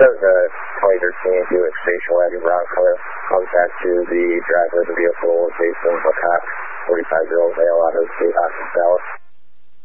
Shows a 2013 Buick station wagon brown color. Contact to the driver of the vehicle, Jason McCox, 45-year-old male, out of the state, Austin, Dallas.